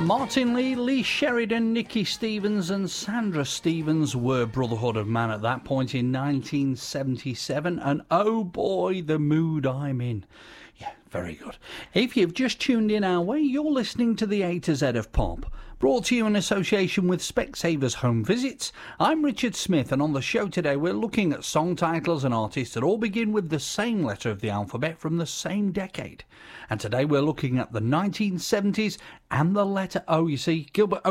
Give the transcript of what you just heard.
Martin Lee, Lee Sheridan, Nicky Stevens and Sandra Stevens were Brotherhood of Man at that point in 1977, and oh boy, the mood I'm in. Yeah, very good. If you've just tuned in our way, you're listening to the A to Z of Pop, brought to you in association with Specsavers Home Visits. I'm Richard Smith, and on the show today we're looking at song titles and artists that all begin with the same letter of the alphabet from the same decade. And today we're looking at the 1970s and the letter O. You see, Gilbert